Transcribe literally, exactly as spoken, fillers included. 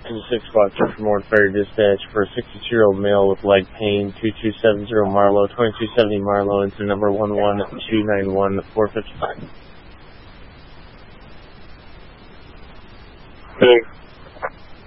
six Foxtrot from Orange Ferry Dispatch for a sixty-two-year-old male with leg pain, two two seven zero Marlow, twenty-two seventy Marlow, into number one one two nine one four five five. Thanks.